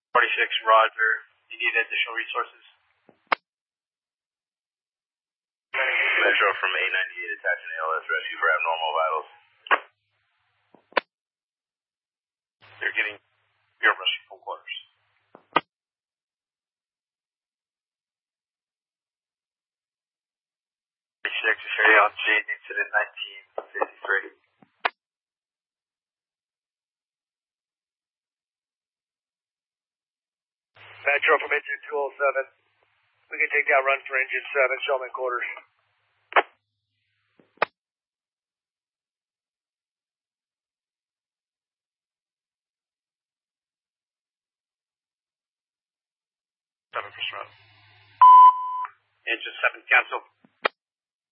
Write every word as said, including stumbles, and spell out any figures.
forty-six, Roger. You need additional resources? Metro from eight ninety-eight attaching A L S rescue for abnormal vitals. They're getting your rescue full quarters. forty-six, Sherry on scene, incident nineteen fifty-three. Metro from engine two oh seven. We can take that run for engine seven, show them in quarters. Seven percent. Engine seven, cancel.